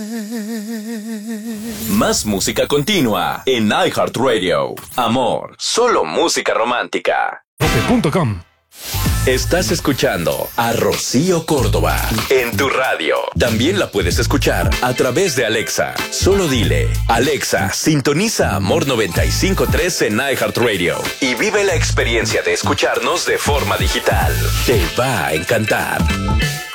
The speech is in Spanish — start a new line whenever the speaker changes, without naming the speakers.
Más música continua en iHeartRadio. Amor, solo música romántica.
Tope.com.
Estás escuchando a Rocío Córdoba en tu radio. También la puedes escuchar a través de Alexa. Solo dile: Alexa, sintoniza Amor 95.3 en iHeartRadio y vive la experiencia de escucharnos de forma digital. Te va a encantar.